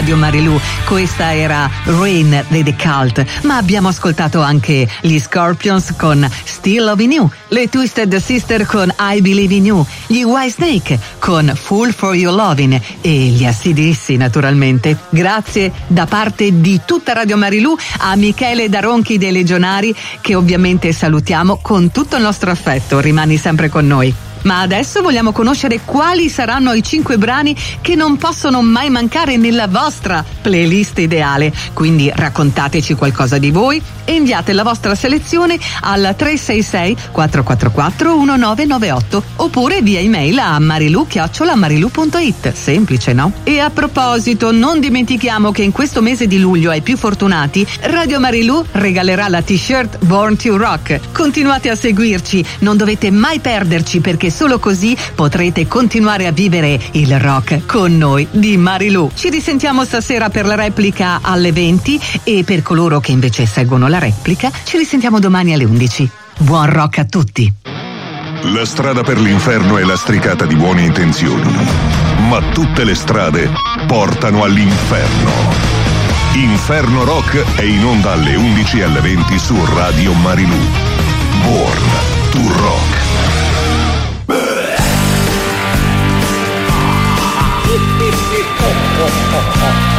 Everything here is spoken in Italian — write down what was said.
Radio Marilù. Questa era Rain dei The Cult, ma abbiamo ascoltato anche gli Scorpions con Still Loving You, le Twisted Sister con I Believe in You, gli Whitesnake con Fool for Your Lovin' e gli AC/DC naturalmente. Grazie da parte di tutta Radio Marilù a Michele Daronchi dei Legionari, che ovviamente salutiamo con tutto il nostro affetto. Rimani sempre con noi. Ma adesso vogliamo conoscere quali saranno i 5 brani che non possono mai mancare nella vostra playlist ideale. Quindi raccontateci qualcosa di voi e inviate la vostra selezione al 366 444 1998 oppure via email a marilu@marilu.it. Semplice, no? E a proposito, non dimentichiamo che in questo mese di luglio ai più fortunati Radio Marilù regalerà la t-shirt Born to Rock. Continuate a seguirci, non dovete mai perderci, perché solo così potrete continuare a vivere il rock con noi di Marilù. Ci risentiamo stasera per la replica alle 20 e per coloro che invece seguono la replica ci risentiamo domani alle 11. Buon rock a tutti! La strada per l'inferno è lastricata di buone intenzioni, ma tutte le strade portano all'inferno. Inferno Rock è in onda alle 11 e alle 20 su Radio Marilù. Born